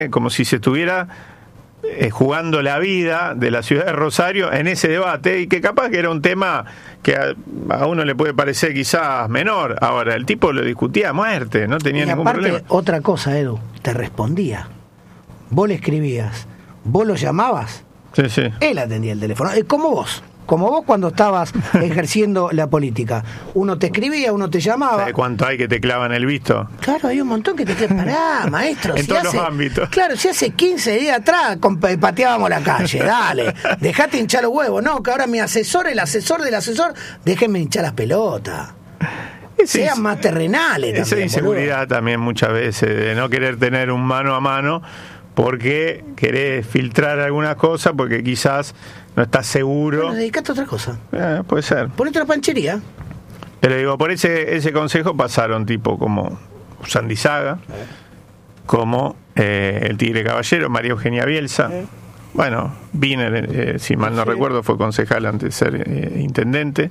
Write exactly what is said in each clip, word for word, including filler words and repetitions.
como si se estuviera eh, jugando la vida de la ciudad de Rosario en ese debate, y que capaz que era un tema que a, a uno le puede parecer quizás menor. Ahora, el tipo lo discutía a muerte, no tenía y ningún aparte, problema. Otra cosa, Edu, te respondía. Vos le escribías, vos lo llamabas, Sí, sí. él atendía el teléfono. Es como vos. Como vos cuando estabas ejerciendo la política. Uno te escribía, uno te llamaba. ¿Sabe cuánto hay que te clavan el visto? Claro, hay un montón que te quedan. Pará, maestro. En si todos hace, los ámbitos. Claro, si hace quince días atrás comp- pateábamos la calle, dale. Dejate hinchar los huevos. No, que ahora mi asesor, el asesor del asesor, déjenme hinchar las pelotas. Esa Sean ins- más terrenales Esa también, inseguridad boludo. también muchas veces, de no querer tener un mano a mano, porque querés filtrar algunas cosas, porque quizás no estás seguro. Bueno, dedicate a otra cosa. Eh, puede ser. Ponete una panchería. Pero digo, por ese ese consejo pasaron tipo como Sandizaga, como eh, el Tigre Caballero, María Eugenia Bielsa. Eh. Bueno, Wiener, eh, si mal no Sí. recuerdo, fue concejal antes de ser eh, intendente.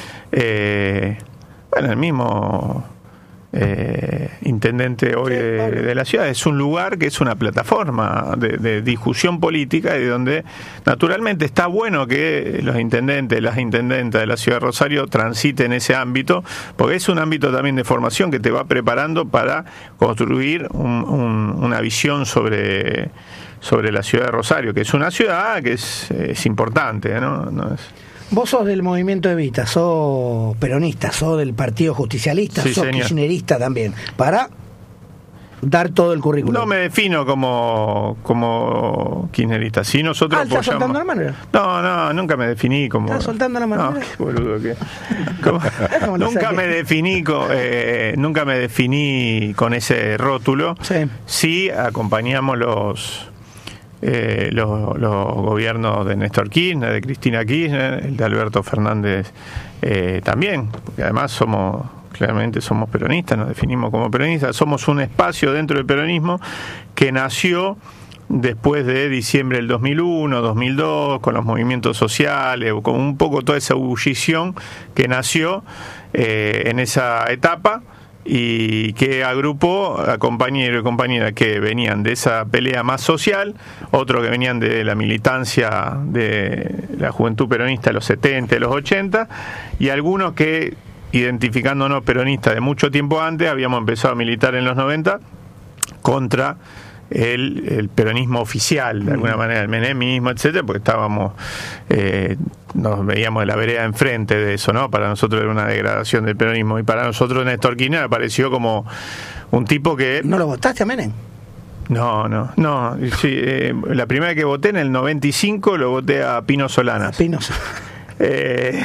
Eh, bueno, el mismo eh, intendente hoy Sí, de, Pablo. de la ciudad. Es un lugar que es una plataforma de, de discusión política, y donde naturalmente está bueno que los intendentes, las intendentas de la ciudad de Rosario transiten ese ámbito, porque es un ámbito también de formación que te va preparando para construir un- un- una visión sobre sobre la ciudad de Rosario, que es una ciudad que es, es importante, ¿no? No es... Vos sos del movimiento Evita, sos peronista, sos del Partido Justicialista, Sí, sos señor. kirchnerista también. Para dar todo el currículum. No me defino como como kirchnerista. Sí, nosotros Ah, ¿estás apoyamos. soltando la mano? No, no, nunca me definí como. ¿Estás soltando la mano? No, qué boludo que. ¿Cómo? ¿Cómo lo Nunca saqué? me definí con, eh, nunca me definí con ese rótulo. Sí. Sí, acompañamos los eh, los, los gobiernos de Néstor Kirchner, de Cristina Kirchner, el de Alberto Fernández eh, también, porque además somos, claramente somos peronistas, nos definimos como peronistas, somos un espacio dentro del peronismo que nació después de diciembre del dos mil uno, dos mil dos, con los movimientos sociales, con un poco toda esa ebullición que nació eh, en esa etapa, y que agrupó a compañeros y compañeras que venían de esa pelea más social, otros que venían de la militancia de la juventud peronista de los setenta, de los ochenta, y algunos que, identificándonos peronistas de mucho tiempo antes, habíamos empezado a militar en los noventa contra el, el peronismo oficial, de alguna manera, el menemismo, etcétera, porque estábamos, eh, nos veíamos de la vereda enfrente de eso, ¿no? Para nosotros era una degradación del peronismo, y para nosotros Néstor Kirchner apareció como un tipo que... ¿No lo votaste a Menem? No, no, no. Sí, eh, la primera vez que voté, en el noventa y cinco, lo voté a Pino Solanas. Pinos. Eh,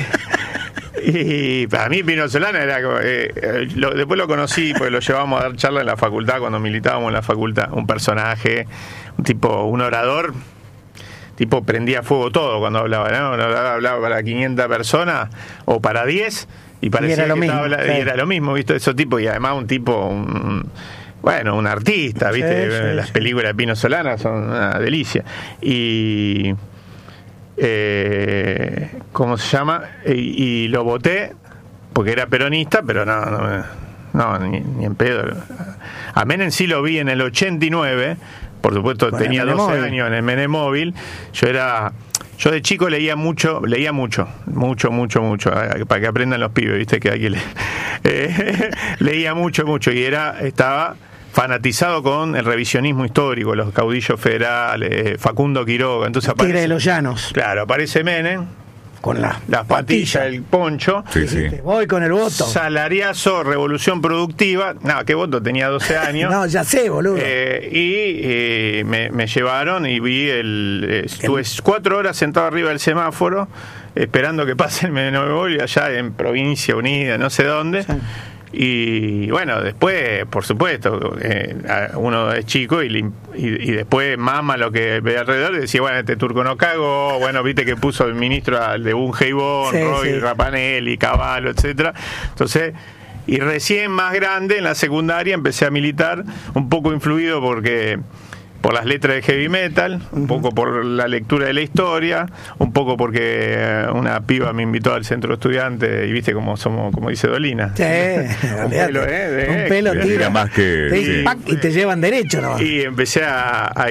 y para mí Pino Solana era como, eh, eh, lo, después lo conocí porque lo llevamos a dar charla en la facultad cuando militábamos en la facultad, un personaje, un tipo, un orador, tipo prendía fuego todo cuando hablaba, ¿no? Hablaba, hablaba para quinientas personas o para diez, y parecía Y era lo que mismo, estaba habla- sí. y era lo mismo, ¿viste? Esos tipos, y además un tipo, un, bueno, un artista, ¿viste? Sí, sí, Las sí. películas de Pino Solana son una delicia. Y eh, ¿cómo se llama? Y, y lo voté porque era peronista, pero no, no, me- no ni, ni en pedo. A Menem sí lo vi en el ochenta y nueve, por supuesto. Con el Tenía doce Menemóvil. años en el Menemóvil. Yo era, yo de chico leía mucho, leía mucho, mucho, mucho, mucho, eh, para que aprendan los pibes, viste que hay que leer. Eh, leía mucho, mucho, y era, estaba fanatizado con el revisionismo histórico, los caudillos federales, Facundo Quiroga. Entonces Tigre aparece, de los Llanos. claro, aparece Menem, Con la, las patillas, el poncho, Sí, sí. Voy con el voto. salariazo, revolución productiva. No, ¿qué voto? Tenía doce años. No, ya sé, boludo. Eh, y eh, me, me llevaron y vi el. eh, estuve cuatro horas sentado arriba del semáforo esperando que pase el Menemóvil allá en Provincia Unida, no sé dónde. Sí. Y bueno, después, por supuesto, eh, uno es chico y, lim- y, y después mama lo que ve alrededor y decía, bueno, este turco no cagó, bueno, viste que puso el ministro al de Bunge y Bon, Sí, Roy, sí. Rapanelli, Cavallo, etcétera. Entonces, y recién más grande, en la secundaria, empecé a militar, un poco influido porque por las letras de heavy metal, un uh-huh. poco por la lectura de la historia, un poco porque una piba me invitó al centro de estudiantes y viste cómo somos, como dice Dolina. Sí, un pelo, ¿eh? De, un pelo tira más que te, sí. pac, y te llevan derecho, ¿no? Y empecé a, a